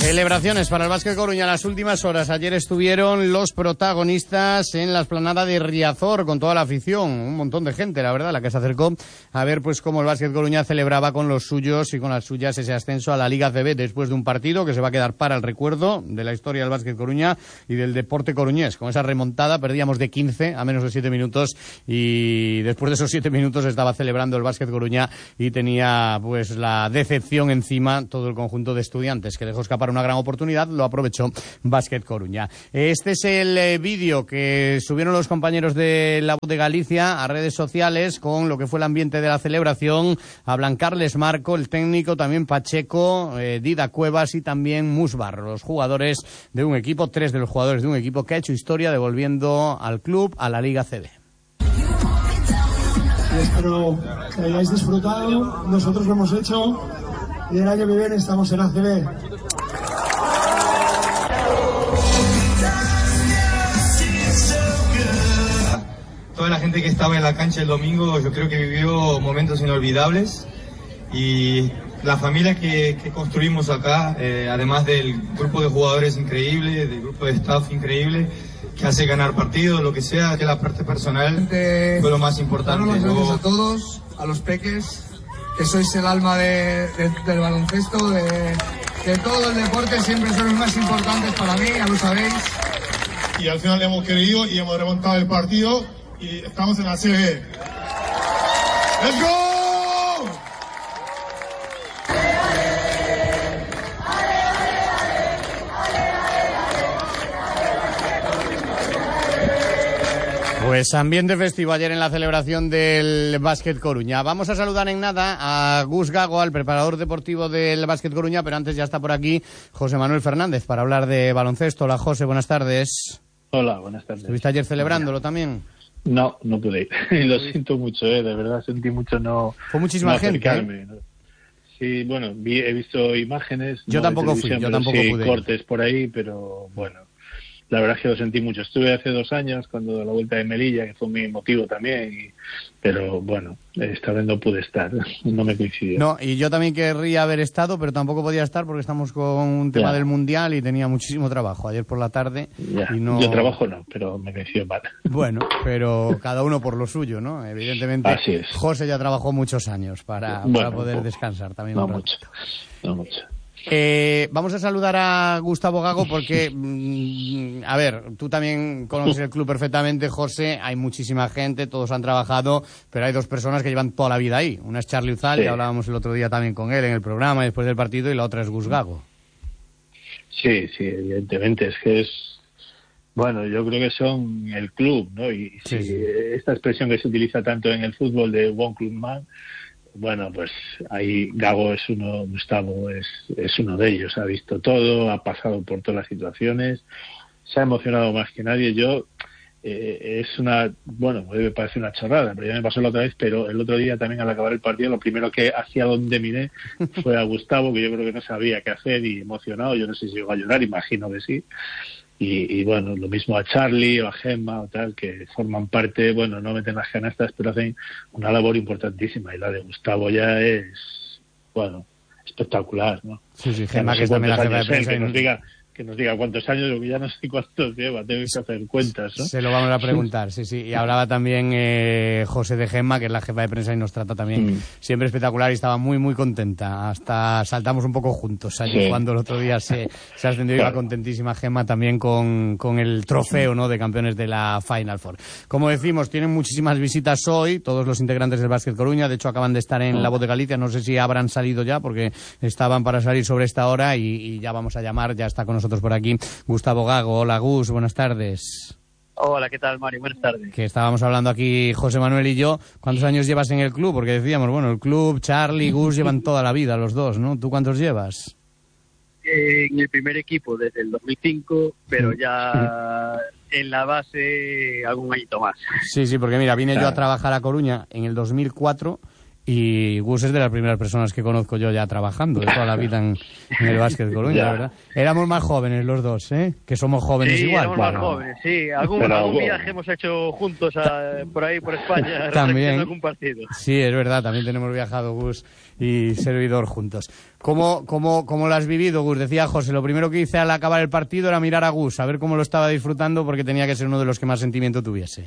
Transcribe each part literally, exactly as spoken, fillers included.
Celebraciones para el Básquet Coruña en las últimas horas. Ayer estuvieron los protagonistas en la explanada de Riazor con toda la afición, un montón de gente, la verdad, la que se acercó a ver pues cómo el Básquet Coruña celebraba con los suyos y con las suyas ese ascenso a la Liga C B después de un partido que se va a quedar para el recuerdo de la historia del Básquet Coruña y del deporte coruñés. Con esa remontada perdíamos de quince a menos de siete minutos y después de esos siete minutos estaba celebrando el Básquet Coruña y tenía pues la decepción encima todo el conjunto de estudiantes que dejó escapar una gran oportunidad, lo aprovechó Básquet Coruña. Este es el eh, vídeo que subieron los compañeros de La Voz de Galicia a redes sociales con lo que fue el ambiente de la celebración. Hablan Carles Marco, el técnico, también Pacheco, eh, Dida Cuevas y también Musbar, los jugadores de un equipo, tres de los jugadores de un equipo que ha hecho historia devolviendo al club a la Liga C B. Espero que hayáis disfrutado, nosotros lo hemos hecho y el año que viene estamos en A C B. Toda la gente que estaba en la cancha el domingo, yo creo que vivió momentos inolvidables y la familia que, que construimos acá, eh, además del grupo de jugadores increíble, del grupo de staff increíble, que hace ganar partidos, lo que sea, que la parte personal fue lo más importante. Daros las gracias a todos, a los peques, que sois el alma de, de, del baloncesto, de, de todo el deporte, siempre sois los más importantes para mí, ya lo sabéis. Y al final hemos querido y hemos remontado el partido y estamos en la C B. ¡Let's go! Pues ambiente festivo ayer en la celebración del Básquet Coruña. Vamos a saludar en nada a Gus Gago, al preparador deportivo del Básquet Coruña, pero antes ya está por aquí José Manuel Fernández para hablar de baloncesto. Hola José, buenas tardes. Hola, buenas tardes. ¿Estuviste ayer celebrándolo también? No, no pude ir. Lo siento mucho, eh, de verdad sentí mucho no. Fue muchísima no gente. ¿eh? ¿no? Sí, bueno, vi, he visto imágenes. Yo no tampoco fui, yo tampoco sí, pude. Cortes por ahí, pero bueno. La verdad es que lo sentí mucho. Estuve hace dos años cuando la Vuelta de Melilla, que fue mi motivo también, y, pero bueno, esta vez no pude estar, no me coincidió. No, y yo también querría haber estado, pero tampoco podía estar porque estamos con un tema ya. del Mundial y tenía muchísimo trabajo ayer por la tarde. Ya. Y no... Yo trabajo no, pero me coincidió mal. Bueno, pero cada uno por lo suyo, ¿no? Evidentemente, así es. José ya trabajó muchos años para, bueno, para poder poco. descansar también. No un mucho, no mucho. Eh, vamos a saludar a Gustavo Gago porque, mmm, a ver, tú también conoces el club perfectamente, José, hay muchísima gente, todos han trabajado, pero hay dos personas que llevan toda la vida ahí. Una es Charly Uzal, sí. que hablábamos el otro día también con él en el programa y después del partido, y la otra es Gus Gago. Sí, sí, evidentemente, es que es, bueno, yo creo que son el club, ¿no? Y sí, si sí. esta expresión que se utiliza tanto en el fútbol de one club man, bueno, pues ahí Gago es uno, Gustavo es, es uno de ellos, ha visto todo, ha pasado por todas las situaciones, se ha emocionado más que nadie. Yo, eh, es una, bueno, me parece una chorrada, pero ya me pasó la otra vez, pero el otro día también al acabar el partido, lo primero que hacia donde miré fue a Gustavo, que yo creo que no sabía qué hacer y emocionado, yo no sé si iba a llorar, imagino que sí. Y, y bueno, lo mismo a Charly o a Gemma o tal, que forman parte, bueno, no meten las canastas, pero hacen una labor importantísima. Y la de Gustavo ya es, bueno, espectacular, ¿no? Sí, sí, Gemma, que es también la jefa de prensa. Que nos diga, que nos diga cuántos años, porque ya no sé cuántos lleva, tengo que hacer cuentas, ¿no? Se lo vamos a preguntar, sí, sí. Y hablaba también eh, José de Gemma, que es la jefa de prensa y nos trata también mm. siempre espectacular y estaba muy, muy contenta. Hasta saltamos un poco juntos allí sí. cuando el otro día se, se ascendió y claro. iba contentísima Gemma también con, con el trofeo, ¿no?, de campeones de la Final Four. Como decimos, tienen muchísimas visitas hoy, todos los integrantes del Básquet Coruña, de hecho acaban de estar en La Voz de Galicia, no sé si habrán salido ya porque estaban para salir sobre esta hora y, y ya vamos a llamar, ya está con nosotros por aquí Gustavo Gago. Hola Gus, buenas tardes. Hola, ¿qué tal, Mario? Buenas tardes. Que estábamos hablando aquí José Manuel y yo. ¿Cuántos años llevas en el club? Porque decíamos, bueno, el club, Charly, Gus llevan toda la vida los dos, ¿no? ¿Tú cuántos llevas? Eh, en el primer equipo desde el dos mil cinco, pero ya en la base algún añito más. Sí, sí, porque mira, vine claro. yo a trabajar a Coruña en el dos mil cuatro Y Gus es de las primeras personas que conozco yo ya trabajando, de toda la vida en, en el Básquet Coruña, la verdad. Éramos más jóvenes los dos, ¿eh? Que somos jóvenes sí, igual. Éramos bueno. más jóvenes, sí. Algún, Pero, algún bueno. viaje hemos hecho juntos a, por ahí, por España, También. algún partido. Sí, es verdad, también tenemos viajado Gus y servidor juntos. ¿Cómo, cómo, cómo lo has vivido, Gus? Decía José, lo primero que hice al acabar el partido era mirar a Gus, a ver cómo lo estaba disfrutando, porque tenía que ser uno de los que más sentimiento tuviese.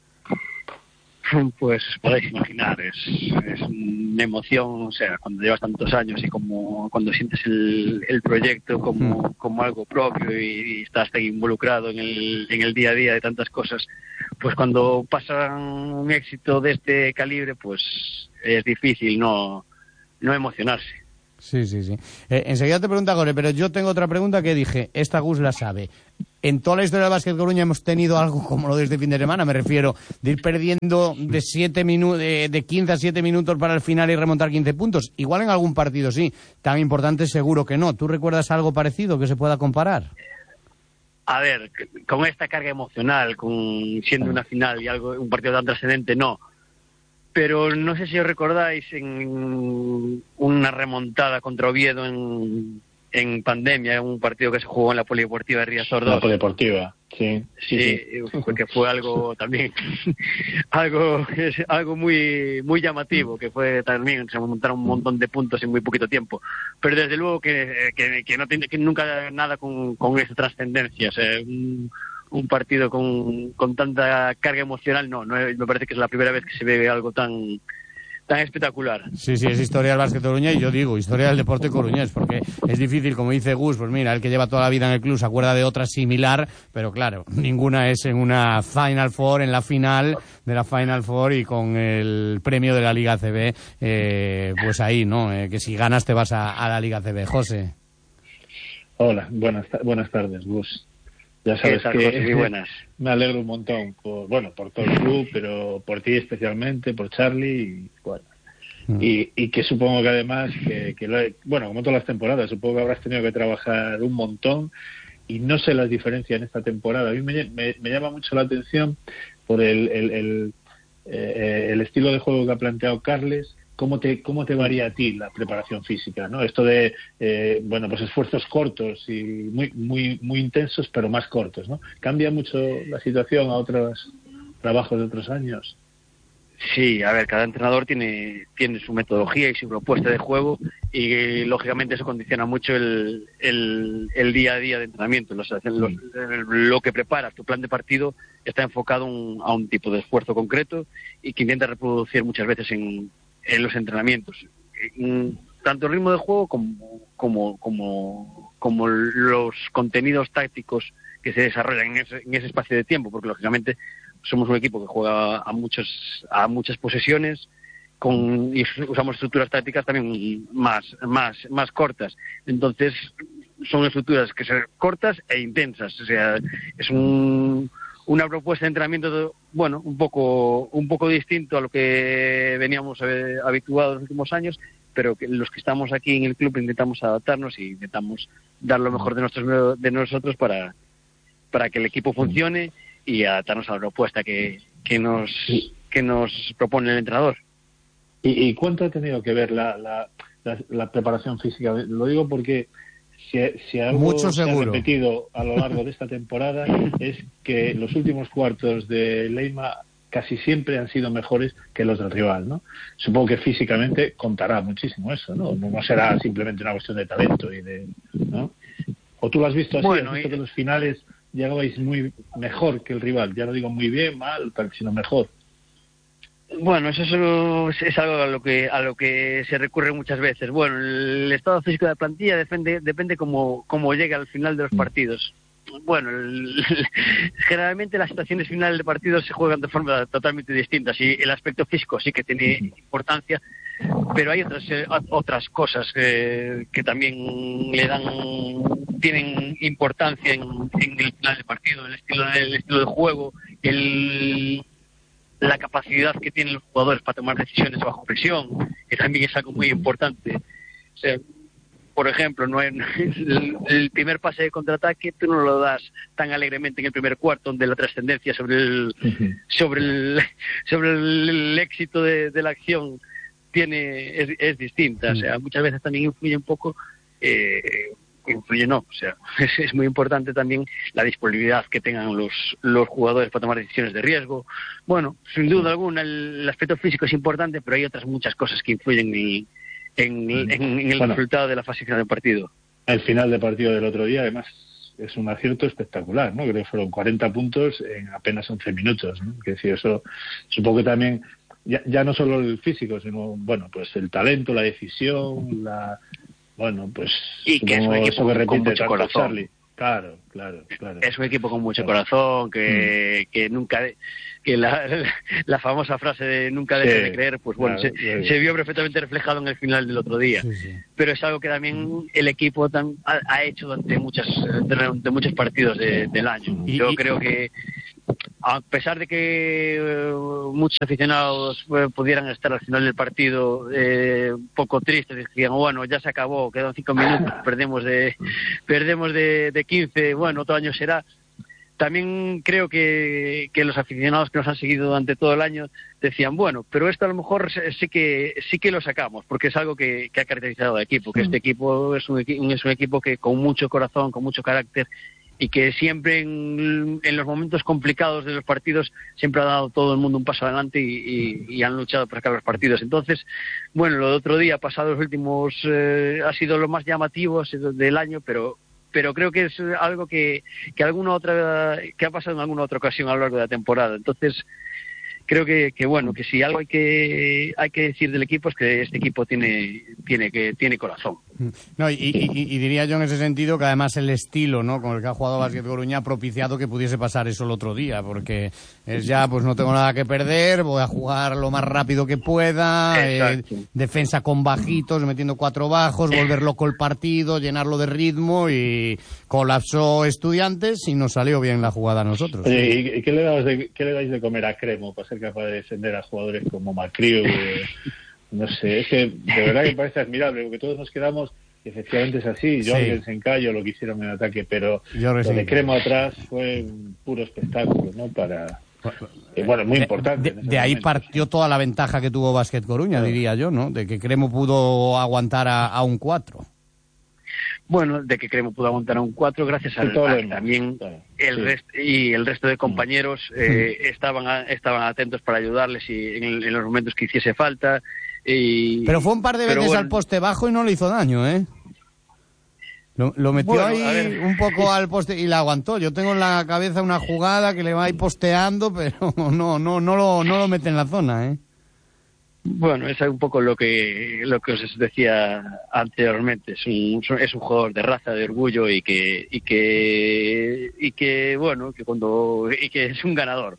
Pues podéis imaginar, es, es una emoción, o sea, cuando llevas tantos años y como cuando sientes el, el proyecto como, como algo propio y, y estás tan involucrado en el, en el día a día de tantas cosas, pues cuando pasa un éxito de este calibre, pues es difícil no, no emocionarse. Sí, sí, sí. Eh, enseguida te pregunta Gore, pero yo tengo otra pregunta que dije, esta Gus la sabe. En toda la historia del Básquet Coruña hemos tenido algo como lo de este fin de semana, me refiero, de ir perdiendo de siete minu- de, de quince a siete minutos para el final y remontar quince puntos. Igual en algún partido sí, tan importante seguro que no. ¿Tú recuerdas algo parecido que se pueda comparar? A ver, con esta carga emocional, con siendo una final y algo un partido tan trascendente, no. Pero no sé si os recordáis en una remontada contra Oviedo en, en pandemia, un partido que se jugó en la Polideportiva de Riazor dos. La Polideportiva, sí. Sí, sí, porque fue algo también, algo algo muy muy llamativo, que fue también, se montaron un montón de puntos en muy poquito tiempo. Pero desde luego que, que, que no tiene que nunca nada con, con esa trascendencia, o sea, un, un partido con, con tanta carga emocional, no, no, me parece que es la primera vez que se ve algo tan tan espectacular. Sí, sí, es historia del Básquet Coruña y yo digo, historia del deporte coruñés, porque es difícil, como dice Gus, pues mira, el que lleva toda la vida en el club se acuerda de otra similar, pero claro, ninguna es en una Final Four, en la final de la Final Four y con el premio de la Liga C B, eh, pues ahí, ¿no? Eh, que si ganas te vas a, a la Liga C B. José. Hola, buenas, buenas tardes, Gus. Ya sabes tal, que José? Buenas. Me alegro un montón, por, bueno, por todo el club, pero por ti especialmente, por Charlie, y bueno, mm. y, y que supongo que además, que, que lo he, bueno, como todas las temporadas, supongo que habrás tenido que trabajar un montón, y no sé las diferencias en esta temporada. A mí me, me, me llama mucho la atención por el, el, el, eh, el estilo de juego que ha planteado Carles. ¿Cómo te, cómo te varía a ti la preparación física, ¿no? Esto de, eh, bueno, pues esfuerzos cortos y muy, muy, muy intensos, pero más cortos, ¿no? ¿Cambia mucho la situación a otros trabajos de otros años? Sí, a ver, cada entrenador tiene, tiene su metodología y su propuesta de juego y, lógicamente, eso condiciona mucho el, el, el día a día de entrenamiento. Los, los, lo que preparas, tu plan de partido, está enfocado un, a un tipo de esfuerzo concreto y que intenta reproducir muchas veces en en los entrenamientos, tanto el ritmo de juego como, como, como, como los contenidos tácticos que se desarrollan en ese, en ese espacio de tiempo, porque lógicamente somos un equipo que juega a muchos, a muchas posesiones con, y usamos estructuras tácticas también más, más, más cortas. Entonces son estructuras que son cortas e intensas, o sea, es un una propuesta de entrenamiento, bueno, un poco un poco distinto a lo que veníamos eh, habituados en los últimos años, pero que los que estamos aquí en el club intentamos adaptarnos y intentamos dar lo mejor de nosotros de nosotros para para que el equipo funcione y adaptarnos a la propuesta que, que nos que nos propone el entrenador. ¿Y, y cuánto ha tenido que ver la, la, la, la preparación física? Lo digo porque Si, si algo Mucho se ha seguro. repetido a lo largo de esta temporada es que los últimos cuartos de Leima casi siempre han sido mejores que los del rival, ¿no? Supongo que físicamente contará muchísimo eso, ¿no? No, no será simplemente una cuestión de talento y de, ¿no? ¿O tú lo has visto así? Bueno, ¿Has visto y... que los finales llegabais muy mejor que el rival? Ya no digo muy bien, mal, sino mejor. Bueno, eso es, es algo a lo que a lo que se recurre muchas veces. Bueno, el estado físico de la plantilla depende depende cómo cómo llega al final de los partidos. Bueno, el, generalmente las situaciones finales de partidos se juegan de forma totalmente distinta. Sí, el aspecto físico sí que tiene importancia, pero hay otras eh, otras cosas eh, que también le dan tienen importancia en, en el final del partido, el estilo el estilo de juego, el la capacidad que tienen los jugadores para tomar decisiones bajo presión, que también es algo muy importante. O sea, por ejemplo, no es, el, el primer pase de contraataque tú no lo das tan alegremente en el primer cuarto, donde la trascendencia sobre el uh-huh. sobre el sobre el, el éxito de, de la acción tiene es, es distinta. O sea, muchas veces también influye un poco, eh, influye no, o sea, es, es muy importante también la disponibilidad que tengan los, los jugadores para tomar decisiones de riesgo. Bueno, sin duda alguna el, el aspecto físico es importante, pero hay otras muchas cosas que influyen en, en, en, en el bueno, resultado de la fase final del partido. El final del partido del otro día, además, es un acierto espectacular, ¿no? Creo que fueron cuarenta puntos en apenas once minutos, ¿no? Que decir, eso supongo que también ya, ya no solo el físico, sino, bueno, pues el talento, la decisión, la... Bueno, pues y que es un equipo eso que repite con mucho corazón. Charlie. Claro, claro, claro. Es un equipo con mucho claro. corazón, que, mm. que nunca, que la, la famosa frase de nunca dejes sí, de creer, pues bueno, claro, se, claro. se vio perfectamente reflejado en el final del otro día. Sí, sí. Pero es algo que también el equipo tan, ha, ha hecho durante muchas, durante muchos partidos de, del año. Y, Yo y, creo que, a pesar de que uh, muchos aficionados uh, pudieran estar al final del partido eh, un poco tristes, decían, bueno, ya se acabó, quedan cinco minutos, perdemos de perdemos de, de quince, bueno, otro año será. También creo que, que los aficionados que nos han seguido durante todo el año decían, bueno, pero esto a lo mejor sí que sí que lo sacamos, porque es algo que, que ha caracterizado al equipo, que este equipo es un, es un equipo que con mucho corazón, con mucho carácter, y que siempre en, en los momentos complicados de los partidos siempre ha dado todo el mundo un paso adelante y, y, y han luchado por sacar los partidos. Entonces, bueno, lo de otro día, pasado los últimos, eh, ha sido lo más llamativo del año, pero pero creo que es algo que, que alguna otra que ha pasado en alguna otra ocasión a lo largo de la temporada. Entonces, creo que, que bueno, que si algo hay que hay que decir del equipo es que este equipo tiene tiene que tiene corazón. No, y, y, y diría yo en ese sentido que además el estilo, ¿no?, con el que ha jugado Básquet Coruña ha propiciado que pudiese pasar eso el otro día, porque es ya, pues no tengo nada que perder, voy a jugar lo más rápido que pueda, eh, defensa con bajitos, metiendo cuatro bajos, volver loco el partido, llenarlo de ritmo, y colapsó Estudiantes y nos salió bien la jugada a nosotros. Oye, ¿y qué le dais de, qué le dais de comer a Cremo para ser capaz de defender a jugadores como Macriu? No sé, es que de verdad que parece admirable, porque todos nos quedamos, y efectivamente es así, Jorgens en Cayo lo que hicieron en ataque, pero lo de Cremo atrás fue un puro espectáculo, ¿no? Para... Eh, bueno, muy importante. De, de, de ahí partió toda la ventaja que tuvo Básquet Coruña, claro, diría yo, ¿no? De que Cremo pudo aguantar a, a un cuatro. Bueno, de que Cremo pudo aguantar a un cuatro gracias al a, también claro, el sí. rest, y el resto de compañeros eh, sí. estaban a, estaban atentos para ayudarles y en, en los momentos que hiciese falta. Y, pero fue un par de veces bueno, al poste bajo y no le hizo daño, ¿eh? Lo, lo metió bueno, ahí un poco al poste y la aguantó. Yo tengo en la cabeza una jugada que le va ahí posteando, pero no no no lo no lo mete en la zona, ¿eh? Bueno, es un poco lo que lo que os decía anteriormente. Es un es un jugador de raza, de orgullo, y que y que y que bueno, que cuando y que es un ganador.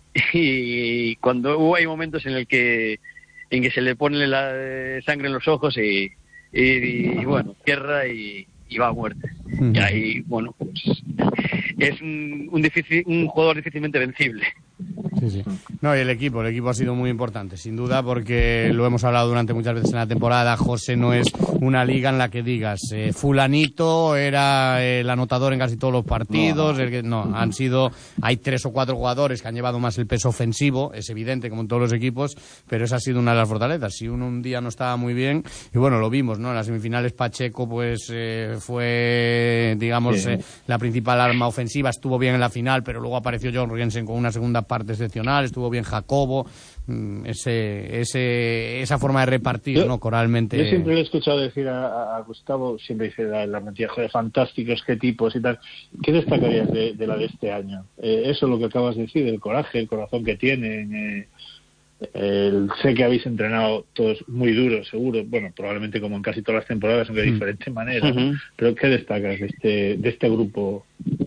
Y cuando hay momentos en el que en que se le pone la sangre en los ojos y, y, y bueno, cierra y, y va a muerte. Uh-huh. Y ahí, bueno, pues es un, un, difícil, un jugador difícilmente vencible. Sí, sí. No, y el equipo, el equipo ha sido muy importante, sin duda, porque lo hemos hablado durante muchas veces en la temporada. José no es una liga en la que digas eh, fulanito era el anotador en casi todos los partidos. No. El que, no, han sido, hay tres o cuatro jugadores que han llevado más el peso ofensivo, es evidente, como en todos los equipos, pero esa ha sido una de las fortalezas. Si uno un día no estaba muy bien, y bueno, lo vimos, ¿no? En las semifinales Pacheco, pues eh, fue, digamos, sí. eh, la principal arma ofensiva, estuvo bien en la final, pero luego apareció John Jorgensen con una segunda parte excepcional, estuvo bien Jacobo, ese, ese, esa forma de repartir, yo, ¿no? Coralmente. Yo siempre le he escuchado decir a, a Gustavo, siempre dice la, la mentira, joder, fantásticos, qué tipos y tal. ¿Qué destacarías de, de la de este año? Eh, eso lo que acabas de decir, el coraje, el corazón que tienen. Eh, el, sé que habéis entrenado todos muy duros, seguro, bueno, probablemente como en casi todas las temporadas, aunque de mm. diferente manera, uh-huh. pero ¿qué destacas de este, de este grupo?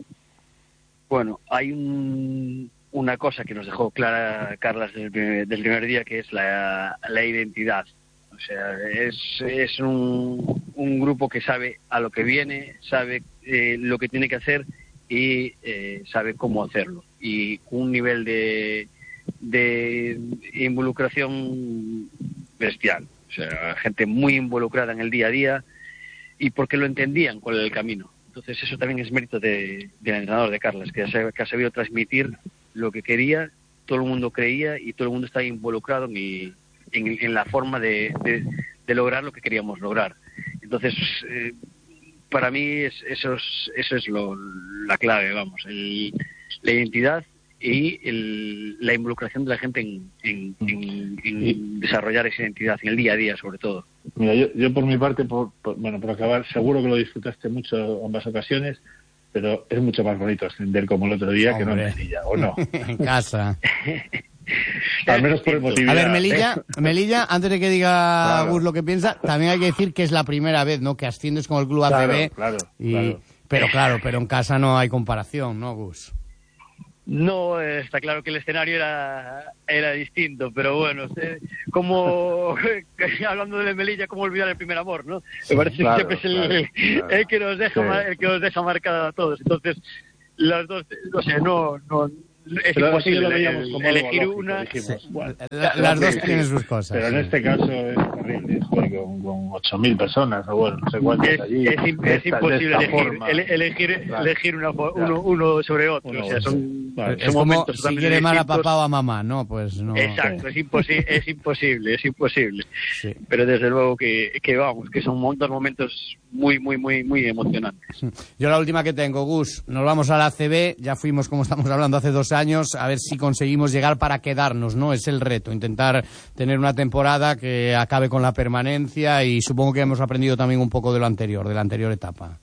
Bueno, hay un... una cosa que nos dejó clara Carlas del primer, del primer día, que es la, la identidad. O sea, es, es un, un grupo que sabe a lo que viene, sabe eh, lo que tiene que hacer y eh, sabe cómo hacerlo. Y un nivel de, de involucración bestial. O sea, gente muy involucrada en el día a día y porque lo entendían cuál era el camino. Entonces eso también es mérito de, del entrenador de Carlas, que ha, que ha sabido transmitir lo que quería, todo el mundo creía y todo el mundo estaba involucrado en, en, en la forma de, de, de lograr lo que queríamos lograr. Entonces, eh, para mí es, eso es, eso es lo, la clave, vamos, el, la identidad y el, la involucración de la gente en, en, en, en desarrollar esa identidad, en el día a día sobre todo. Mira, yo, yo por mi parte, por, por, bueno, por acabar, seguro que lo disfrutaste mucho en ambas ocasiones, pero es mucho más bonito ascender como el otro día. Hombre, que no en Melilla, ¿o no? En casa. Al menos por emotividad. A ver, Melilla, Melilla, antes de que diga claro. Gus lo que piensa, también hay que decir que es la primera vez, ¿no?, que asciendes con el club A C B. Claro, claro, y, claro. Pero claro, pero en casa no hay comparación, ¿no, Gus? No, está claro que el escenario era era distinto, pero bueno, como hablando de Melilla, cómo olvidar el primer amor, ¿no? Sí, me parece claro, que siempre es el, claro, el que nos deja sí. el que nos deja marcada a todos. Entonces, las dos, o sea, no, no es pero imposible el, como elegir una. Dijimos, bueno, la, las dos tienen sus cosas. Pero sí. En este caso es terrible, con, con ocho mil personas, o bueno, no sé cuántas es, allí. Es, es, esta, es imposible elegir, ele, elegir, claro. elegir una, uno, claro. uno sobre otro. Uno, o sea, son, vale. son es como si quiere mal a papá o a mamá, ¿no? Pues no. Exacto, es, imposi es imposible, es imposible. Sí. Pero desde luego que, que vamos, que son dos momentos muy, muy, muy, muy emocionantes. Yo la última que tengo, Gus, nos vamos a la A C B, ya fuimos, como estamos hablando, hace dos años, a ver si conseguimos llegar para quedarnos, ¿no? Es el reto, intentar tener una temporada que acabe con la permanencia y supongo que hemos aprendido también un poco de lo anterior, de la anterior etapa.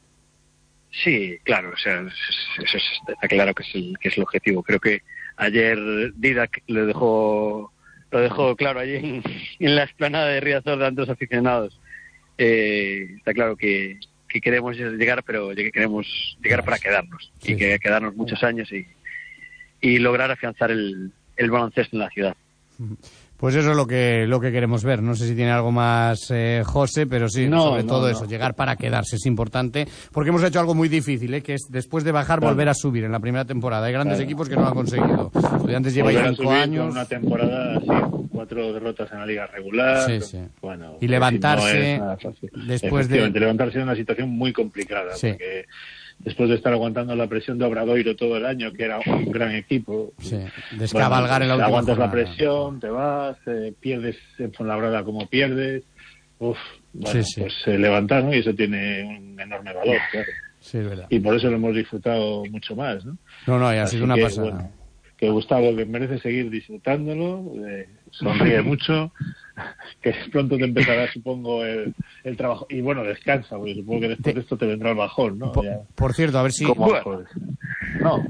Sí, claro, o sea, eso está claro que es el, que es el objetivo. Creo que ayer Didac lo dejó, lo dejó claro allí en, en la explanada de Riazor de los aficionados. Eh, está claro que, que queremos llegar, pero que queremos llegar para quedarnos sí, y que sí. quedarnos muchos años y, y lograr afianzar el, el baloncesto en la ciudad. Pues eso es lo que lo que queremos ver. No sé si tiene algo más eh, José, pero sí, no, sobre no, todo no. eso, llegar para quedarse es importante, porque hemos hecho algo muy difícil, ¿eh? Que es después de bajar claro. volver a subir en la primera temporada. Hay grandes claro. equipos que no lo han conseguido. Estudiantes lleva ya cinco años. Una temporada así, cuatro derrotas en la liga regular. Sí, sí. Bueno, y levantarse no después de levantarse en una situación muy complicada, sí. porque después de estar aguantando la presión de Obradoiro todo el año, que era un gran equipo. Sí, descabalgar bueno, en la última aguantas jornada. La presión, te vas, eh, pierdes en Fuenlabrada como pierdes. Uf, bueno, sí, sí. pues eh, levantar, ¿no? Y eso tiene un enorme valor, claro. Sí, es verdad. Y por eso lo hemos disfrutado mucho más, ¿no? No, no, y ha Así sido una que, pasada. Bueno, que Gustavo, que merece seguir disfrutándolo, eh, sonríe mucho, que pronto te empezará, supongo, el, el trabajo. Y bueno, descansa, porque supongo que después de esto te vendrá el bajón, ¿no? Por, ya. por cierto, a ver si... Bueno. No.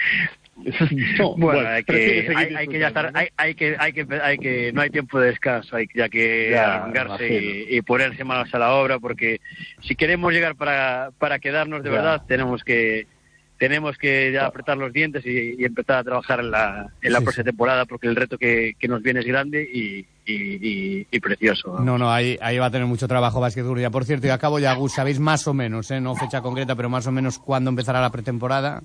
no. Bueno, hay que, hay, hay que ya estar, hay, hay que, hay que, hay que, no hay tiempo de descanso, hay ya que arrancarse y, y ponerse manos a la obra, porque si queremos llegar para, para quedarnos de ya. verdad, tenemos que tenemos que ya apretar los dientes y, y empezar a trabajar en la, en la sí, próxima sí. temporada, porque el reto que, que nos viene es grande y, y, y, y precioso. No, no, ahí, ahí va a tener mucho trabajo Básquet Guruña. Por cierto, y acabo ya, Gus, ¿sabéis más o menos, eh, no fecha concreta, pero más o menos cuándo empezará la pretemporada?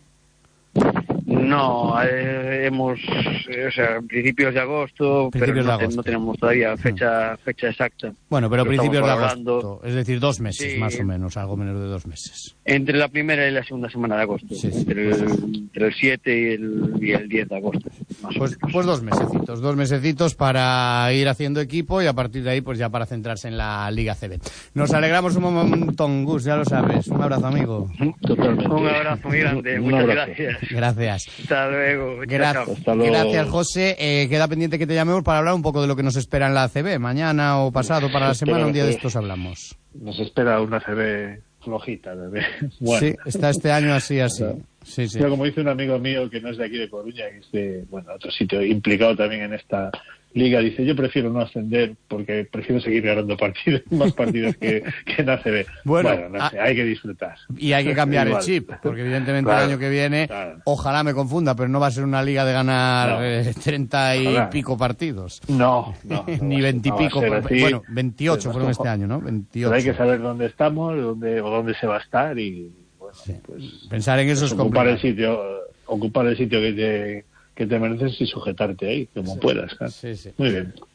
No, eh, hemos, eh, o sea, principios de agosto, principios pero no, de agosto. Te, no tenemos todavía fecha fecha exacta. Bueno, pero, pero principios de agosto, es decir, dos meses sí, más o menos, algo menos de dos meses. Entre la primera y la segunda semana de agosto, sí, sí, entre, pues el, entre el siete y el, y el diez de agosto. Más pues, o menos. pues dos mesecitos, dos mesecitos para ir haciendo equipo y a partir de ahí pues ya para centrarse en la Liga C B. Nos alegramos un montón, Gus, ya lo sabes. Un abrazo, amigo. Totalmente. Un abrazo muy grande, muchas abrazo. gracias. Gracias. Hasta luego. Gra Hasta luego. Gracias, José. Eh, queda pendiente que te llamemos para hablar un poco de lo que nos espera en la A C B. Mañana o pasado para la semana, un día de estos hablamos. Nos espera una A C B flojita. Bebé. Bueno. Sí, está este año así, así. Sí, sí. Pero como dice un amigo mío que no es de aquí de Coruña, que es de bueno, otro sitio implicado también en esta liga, dice, yo prefiero no ascender porque prefiero seguir ganando partidos, más partidos que, que en A C B. Bueno, bueno no sé, hay que disfrutar. Y hay que cambiar el chip, porque evidentemente claro, el año que viene, claro. ojalá me confunda, pero no va a ser una liga de ganar no. eh, treinta y ojalá. pico partidos. No, no. no Ni veintipico, no bueno, veintiocho fueron este año, ¿no? veintiocho. Pero hay que saber dónde estamos, dónde, o dónde se va a estar y bueno, sí. pues pensar en eso pues es ocupar complicado. el sitio, ocupar el sitio que te que te mereces y sujetarte ahí, como sí, puedas. Claro. Sí, sí. Muy bien.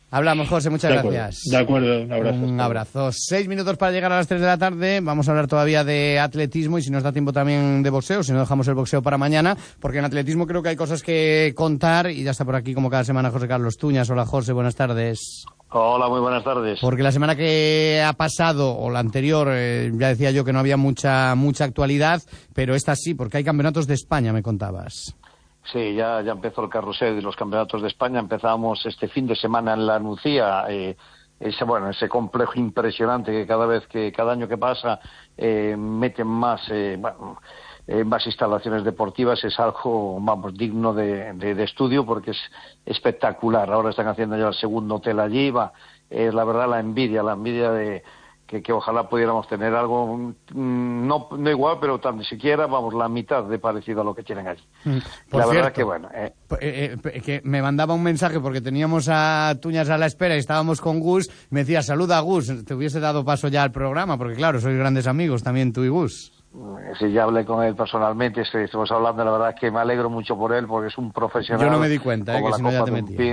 Hablamos, José, muchas de gracias. De acuerdo, un abrazo. Un abrazo. Seis minutos para llegar a las tres de la tarde. Vamos a hablar todavía de atletismo y si nos da tiempo también de boxeo, si no dejamos el boxeo para mañana, porque en atletismo creo que hay cosas que contar y ya está por aquí como cada semana José Carlos Tuñas. Hola, José, buenas tardes. Hola, muy buenas tardes. Porque la semana que ha pasado, o la anterior, eh, ya decía yo que no había mucha mucha actualidad, pero esta sí, porque hay campeonatos de España, me contabas. Sí, ya, ya empezó el carrusel de los campeonatos de España. Empezamos este fin de semana en la Nucía, eh, ese, bueno, ese complejo impresionante que cada vez que, cada año que pasa, eh, meten más, eh, bueno, eh, más instalaciones deportivas. Es algo, vamos, digno de, de, de estudio porque es espectacular. Ahora están haciendo ya el segundo hotel allí, va, es la verdad la envidia, la envidia de Que, que ojalá pudiéramos tener algo, no, no igual, pero tan siquiera, vamos, la mitad de parecido a lo que tienen allí. Por la cierto, verdad que bueno. Eh. Eh, eh, que me mandaba un mensaje porque teníamos a Tuñas a la espera y estábamos con Gus. Me decía, saluda a Gus, te hubiese dado paso ya al programa, porque claro, sois grandes amigos también tú y Gus. Sí, ya hablé con él personalmente, estuvimos hablando, la verdad que me alegro mucho por él, porque es un profesional. Yo no me di cuenta, eh, que si no ya te metía.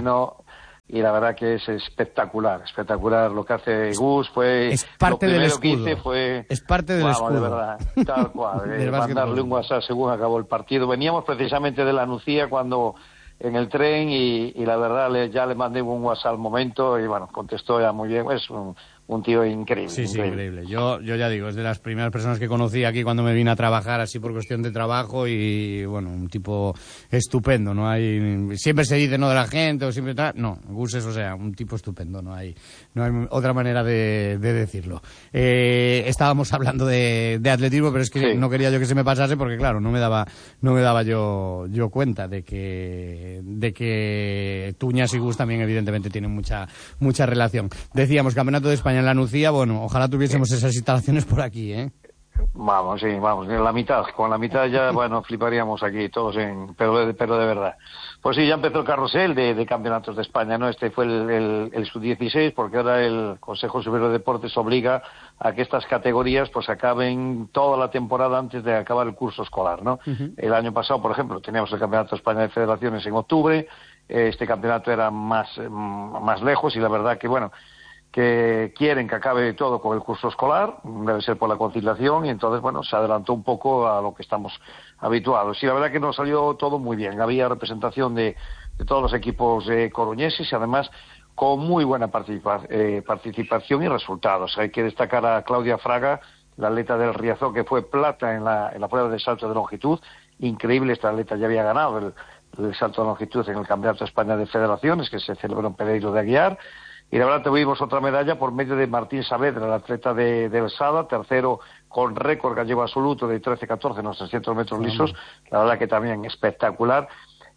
Y la verdad que es espectacular, espectacular lo que hace Gus. Fue es parte lo del primero escudo. que hice fue, es parte del vamos, escudo. De verdad, tal cual. eh, mandarle un WhatsApp según acabó el partido. Veníamos precisamente de la Nucía cuando en el tren y, y la verdad le, ya le mandé un WhatsApp al momento y bueno, contestó ya muy bien. Es un, un tío increíble. Sí, sí, increíble. increíble. Yo, yo ya digo, es de las primeras personas que conocí aquí cuando me vine a trabajar así por cuestión de trabajo y bueno, un tipo estupendo, no hay, siempre se dice no de la gente o siempre tal, no, Gus es, o sea, un tipo estupendo, no hay, no hay otra manera de, de decirlo. Eh, estábamos hablando de, de atletismo, pero es que sí. No quería yo que se me pasase porque claro, no me daba, no me daba yo, yo cuenta de que, de que Tuñas y Gus también evidentemente tienen mucha, mucha relación. Decíamos, Campeonato de España en la Nucía, bueno, ojalá tuviésemos esas instalaciones por aquí, ¿eh? Vamos, sí, vamos, la mitad, con la mitad ya, bueno, fliparíamos aquí todos, en, pero, de, pero de verdad. Pues sí, ya empezó el carrusel de, de campeonatos de España, ¿no? Este fue el, el, el sub dieciséis, porque ahora el Consejo Superior de Deportes obliga a que estas categorías pues acaben toda la temporada antes de acabar el curso escolar, ¿no? Uh-huh. El año pasado, por ejemplo, teníamos el Campeonato de España de Federaciones en octubre, este campeonato era más, más lejos y la verdad que, bueno, que quieren que acabe todo con el curso escolar, debe ser por la conciliación, y entonces, bueno, se adelantó un poco a lo que estamos habituados. Y la verdad que nos salió todo muy bien. Había representación de, de todos los equipos eh, coruñeses y además con muy buena participa, eh, participación y resultados. Hay que destacar a Claudia Fraga, la atleta del Riazor, que fue plata en la, en la prueba de salto de longitud. Increíble, esta atleta ya había ganado el, el salto de longitud en el Campeonato de España de Federaciones, que se celebró en Pereiro de Aguiar. Y la verdad tuvimos otra medalla por medio de Martín Saavedra, el atleta de, de El Sada, tercero con récord gallego absoluto de trece catorce en los trescientos metros lisos, la verdad que también espectacular.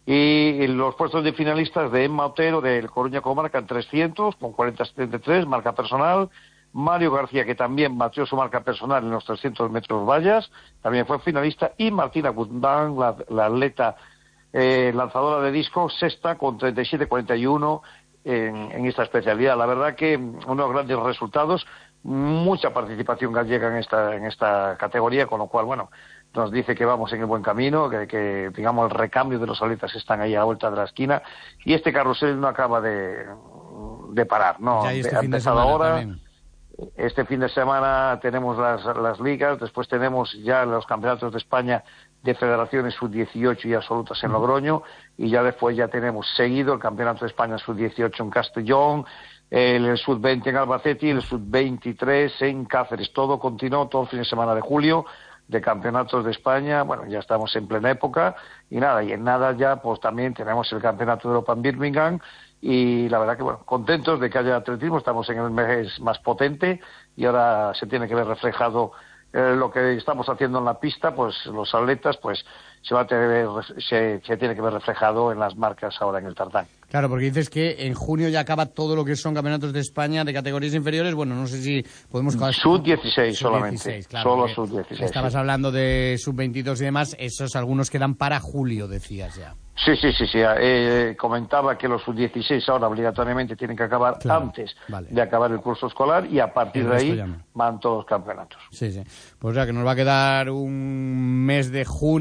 Y los puestos de finalistas de Emma Otero del Coruña Comarca en trescientos, con cuarenta setenta y tres, marca personal. Mario García, que también batió su marca personal en los trescientos metros vallas, también fue finalista. Y Martina Guzmán, la, la atleta eh, lanzadora de disco, sexta con treinta y siete cuarenta y uno. En, en esta especialidad. La verdad que unos grandes resultados, mucha participación gallega en esta en esta categoría, con lo cual, bueno, nos dice que vamos en el buen camino, que, que digamos el recambio de los atletas están ahí a la vuelta de la esquina y este carrusel no acaba de, de parar, ¿no? Ya, este ha fin de empezado semana ahora. También. Este fin de semana tenemos las, las ligas, después tenemos ya los campeonatos de España de federaciones sub dieciocho y absolutas en Logroño, y ya después ya tenemos seguido el Campeonato de España sub dieciocho en Castellón, el sub veinte en Albacete y el sub veintitrés en Cáceres. Todo continuó todo el fin de semana de julio de campeonatos de España. Bueno, ya estamos en plena época y nada, y en nada ya pues también tenemos el Campeonato de Europa en Birmingham y la verdad que bueno, contentos de que haya atletismo, estamos en el mes más potente y ahora se tiene que ver reflejado Eh, lo que estamos haciendo en la pista, pues los atletas, pues se va a tener, se, se tiene que ver reflejado en las marcas ahora en el tartán. Claro, porque dices que en junio ya acaba todo lo que son campeonatos de España de categorías inferiores. Bueno, no sé si podemos... sub dieciséis solamente, dieciséis, claro, solo sub dieciséis. Estabas sí. hablando de sub veintidós y demás, esos algunos quedan para julio, decías ya. Sí, sí, sí, sí. Eh, comentaba que los sub dieciséis ahora obligatoriamente tienen que acabar claro, antes vale. de acabar el curso escolar y a partir de ahí llama. van todos los campeonatos. Sí, sí. Pues ya que nos va a quedar un mes de junio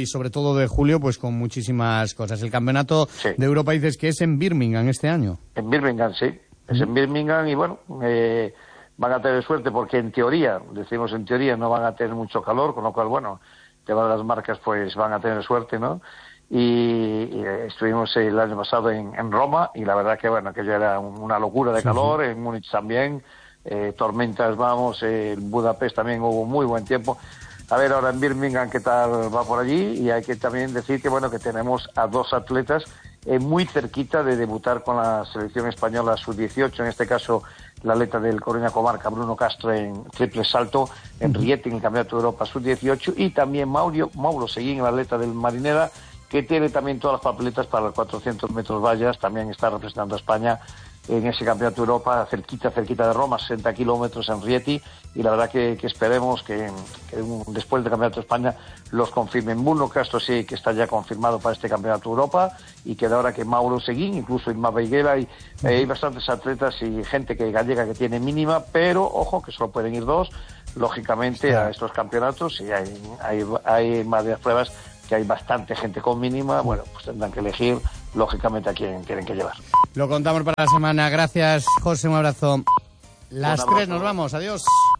y sobre todo de julio, pues con muchísimas cosas. El campeonato Sí. de Europa dices que es en Birmingham este año. En Birmingham, sí. Es en Birmingham y bueno, eh, van a tener suerte porque en teoría, decimos en teoría, no van a tener mucho calor, con lo cual, bueno, el tema de las marcas pues van a tener suerte, ¿no? Y, y estuvimos el año pasado en, en Roma y la verdad que, bueno, que ya era una locura de Sí, calor, sí. en Múnich también, eh, tormentas, vamos, eh, en Budapest también hubo muy buen tiempo. A ver ahora en Birmingham qué tal va por allí, y hay que también decir que, bueno, que tenemos a dos atletas eh, muy cerquita de debutar con la selección española sub dieciocho, en este caso la atleta del Coruña Comarca, Bruno Castro, en triple salto, en Rieti, en el Campeonato de Europa sub dieciocho, y también Mauro, Mauro Seguín, el atleta del Marinera, que tiene también todas las papeletas para los cuatrocientos metros vallas, también está representando a España en ese Campeonato de Europa, cerquita, cerquita de Roma, sesenta kilómetros en Rieti, y la verdad que, que esperemos que, que un, después del Campeonato de España los confirmen. Bruno Castro sí que está ya confirmado para este Campeonato de Europa, y que de ahora que Mauro Seguín, incluso Inma Beiguera, y eh, hay bastantes atletas y gente que gallega que tiene mínima, pero ojo que solo pueden ir dos, lógicamente, a estos campeonatos, y hay, hay, hay varias pruebas que hay bastante gente con mínima, bueno, pues tendrán que elegir, lógicamente, a quién tienen que llevar. Lo contamos para la semana. Gracias, José, un abrazo. Las Un abrazo. tres nos vamos. Adiós.